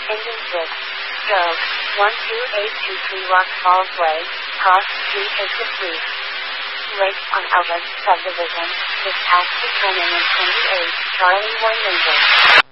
Engine 6. Go. 12823 Rock Falls Way, cross street exit 3. Lake on Elvis subdivision, dispatch to turn in 28, Charlie 1 Ranger.